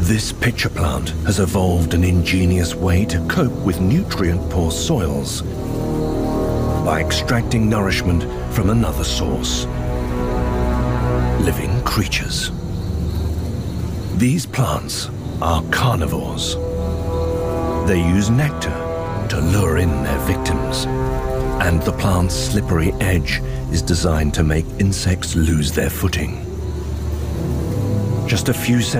This pitcher plant has evolved an ingenious way to cope with nutrient-poor soils by extracting nourishment from another source. Living creatures. These plants are carnivores. They use nectar to lure in their victims, and the plant's slippery edge is designed to make insects lose their footing. Just a few